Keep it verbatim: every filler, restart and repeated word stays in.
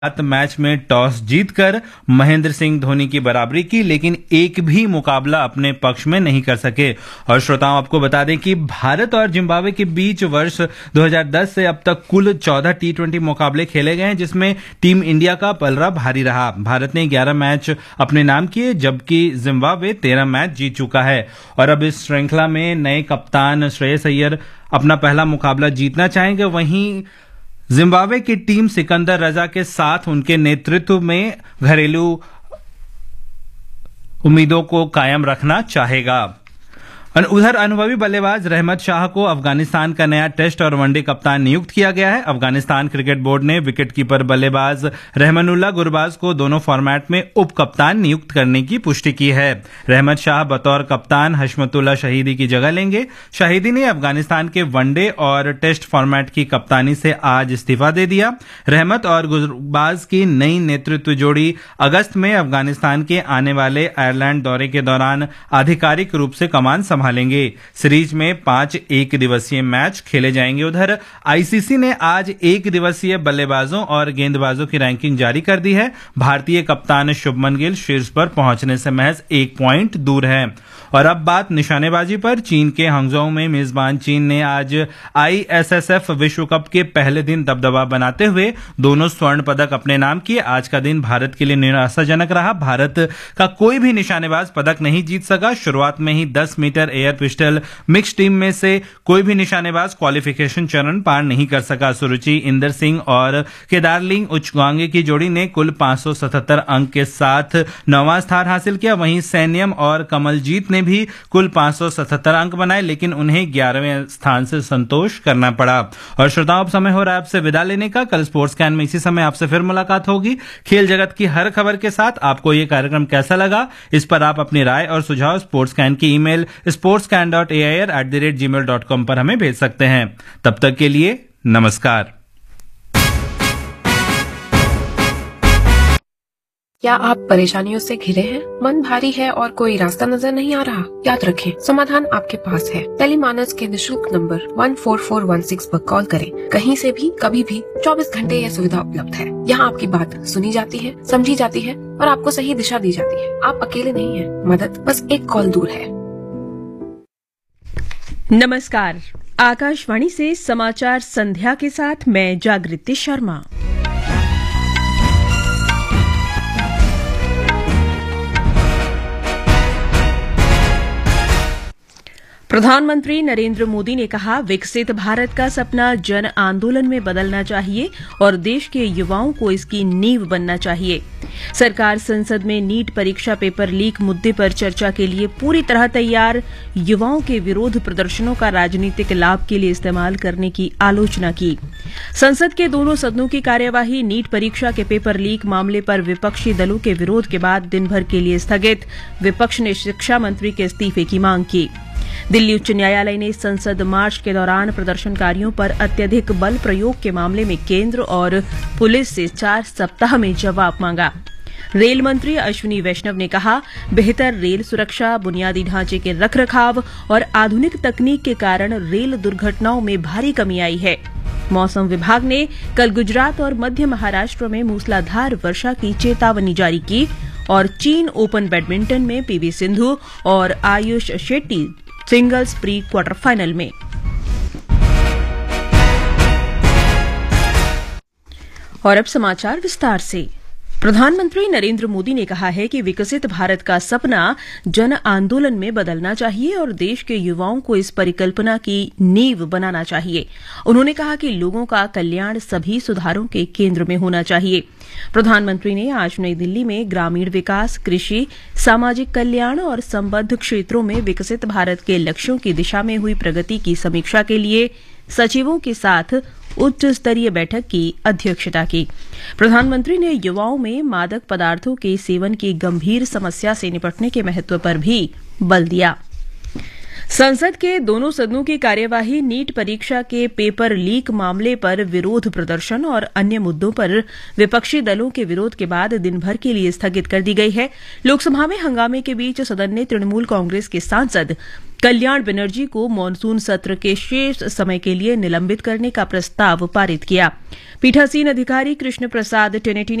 Match में toss जीतकर महेंद्र सिंह धोनी की बराबरी की, लेकिन एक भी मुकाबला अपने पक्ष में नहीं कर सके। और श्रोताओं, आपको बता दें कि भारत और जिम्बाब्वे के बीच वर्ष दो हज़ार दस से अब तक कुल चौदह टी ट्वेंटी मुकाबले खेले गए हैं, जिसमें टीम इंडिया का पलड़ा भारी रहा। भारत ने ग्यारह मैच अपने नाम किए, जबकि जिम्बाब्वे तेरह मैच जीत चुका है। और अब इस श्रृंखला में नए कप्तान श्रेयस अय्यर अपना पहला मुकाबला जीतना चाहेंगे। वहीं जिम्बाब्वे की टीम सिकंदर रजा के साथ उनके नेतृत्व में घरेलू उम्मीदों को कायम रखना चाहेगा। उधर अनुभवी बल्लेबाज रहमत शाह को अफगानिस्तान का नया टेस्ट और वनडे कप्तान नियुक्त किया गया है। अफगानिस्तान क्रिकेट बोर्ड ने विकेटकीपर बल्लेबाज रहमानुल्लाह गुरबाज को दोनों फॉर्मेट में उप कप्तान नियुक्त करने की पुष्टि की है। रहमत शाह बतौर कप्तान हशमतुल्लाह शाहिदी की जगह लेंगे। शाहिदी ने अफगानिस्तान के वनडे और टेस्ट फॉर्मेट की कप्तानी से आज इस्तीफा दे दिया। रहमत और गुरबाज की नई नेतृत्व जोड़ी अगस्त में अफगानिस्तान के आने वाले आयरलैंड दौरे के दौरान आधिकारिक रूप से कमान संभालेंगे। सीरीज में पांच एक दिवसीय मैच खेले जाएंगे। उधर आईसीसी ने आज एक दिवसीय बल्लेबाजों और गेंदबाजों की रैंकिंग जारी कर दी है। भारतीय कप्तान शुभमन गिल शीर्ष पर पहुंचने से महज एक पॉइंट दूर है। और अब बात निशानेबाजी पर। चीन के हांगझोउ में मेजबान चीन ने आज आईएसएसएफ विश्व कप के पहले दिन दबदबा बनाते हुए दोनों स्वर्ण पदक अपने नाम किए। आज का दिन भारत के लिए निराशाजनक रहा। भारत का कोई भी निशानेबाज पदक नहीं जीत सका। शुरुआत में ही दस metre air pistol mix team में से कोई भी निशानेबाज क्वालिफिकेशन चरण पार नहीं कर सका। सुरुचि इंदर सिंह और केदारलिंग उचगांगे की जोड़ी ने कुल पांच सौ सतहत्तर अंक के साथ नौवां स्थान हासिल किया। वहीं सैन्यम और कमलजीत ने भी कुल पांच सौ सतहत्तर अंक बनाए, लेकिन उन्हें ग्यारहवें स्थान से संतोष करना पड़ा। और श्रोताओं, अब समय हो रहा है आपसे विदा लेने का। कल स्पोर्ट्स कैन में इसी समय आपसे फिर मुलाकात होगी खेल जगत की हर खबर के साथ। आपको यह कार्यक्रम कैसा लगा, इस पर आप अपनी राय और सुझाव स्पोर्ट्स कैन की email sports can dot A I R at the rate ji mail dot com पर हमें भेज सकते हैं। तब तक के लिए नमस्कार। क्या आप परेशानियों से घिरे हैं? मन भारी है और कोई रास्ता नजर नहीं आ रहा? याद रखें, समाधान आपके पास है। टेलीमानस के निशुल्क नंबर एक चार चार एक छह पर कॉल करें। कहीं से भी, कभी भी, चौबीस घंटे यह सुविधा उपलब्ध है। यहाँ आपकी बात सुनी जाती है, समझी जाती है और आपको सही दिशा दी जाती है। आप अकेले नहीं हैं। मदद बस एक कॉल दूर है। नमस्कार, आकाशवाणी से समाचार संध्या के साथ मैं जागृति शर्मा। प्रधानमंत्री नरेंद्र मोदी ने कहा, विकसित भारत का सपना जन आंदोलन में बदलना चाहिए और देश के युवाओं को इसकी नींव बनना चाहिए। सरकार संसद में नीट परीक्षा पेपर लीक मुद्दे पर चर्चा के लिए पूरी तरह तैयार। युवाओं के विरोध प्रदर्शनों का राजनीतिक लाभ के लिए इस्तेमाल करने की आलोचना की। संसद के दोनों सदनों की कार्यवाही नीट परीक्षा के पेपर लीक मामले पर विपक्षी दलों के विरोध के बाद दिन भर के लिए स्थगित। विपक्ष ने शिक्षा मंत्री के इस्तीफे की मांग की। दिल्ली उच्च न्यायालय ने संसद मार्च के दौरान प्रदर्शनकारियों पर अत्यधिक बल प्रयोग के मामले में केंद्र और पुलिस से चार सप्ताह में जवाब मांगा। रेल मंत्री अश्विनी वैष्णव ने कहा, बेहतर रेल सुरक्षा, बुनियादी ढांचे के रखरखाव और आधुनिक तकनीक के कारण रेल दुर्घटनाओं में भारी कमी आई है। मौसम विभाग ने कल गुजरात और मध्य महाराष्ट्र में मूसलाधार वर्षा की चेतावनी जारी की। और चीन ओपन बैडमिंटन में पीवी सिंधु और Ayush Shetty singles pre quarter final में। और अब समाचार विस्तार से। प्रधानमंत्री नरेंद्र मोदी ने कहा है कि विकसित भारत का सपना जन आंदोलन में बदलना चाहिए और देश के युवाओं को इस परिकल्पना की नींव बनाना चाहिए। उन्होंने कहा कि लोगों का कल्याण सभी सुधारों के केंद्र में होना चाहिए। प्रधानमंत्री ने आज नई दिल्ली में ग्रामीण विकास, कृषि, सामाजिक कल्याण और संबद्ध क्षेत्रों में विकसित भारत के लक्ष्यों की दिशा में हुई प्रगति की समीक्षा के लिए सचिवों के साथ उच्च स्तरीय बैठक की अध्यक्षता की। प्रधानमंत्री ने युवाओं में मादक पदार्थों के सेवन की गंभीर समस्या से निपटने के महत्व पर भी बल दिया। संसद के दोनों सदनों की कार्यवाही नीट परीक्षा के पेपर लीक मामले पर विरोध प्रदर्शन और अन्य मुद्दों पर विपक्षी दलों के विरोध के बाद दिन भर के लिए स्थगित कर दी गई है। लोकसभा में हंगामे के बीच सदन ने तृणमूल कांग्रेस के सांसद कल्याण बनर्जी को मानसून सत्र के शेष समय के लिए निलंबित करने का प्रस्ताव पारित किया। पीठासीन अधिकारी कृष्ण प्रसाद टेनेटी